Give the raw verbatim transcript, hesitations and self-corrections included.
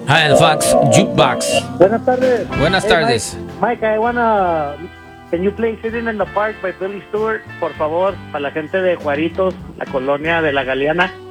Hi, el Fox Jukebox. Buenas tardes. Buenas Hey, tardes. Mike, Mike, I wanna. Can you play Sitting in the Park by Billy Stewart? Por favor, para la gente de Juaritos, la colonia de la Galeana.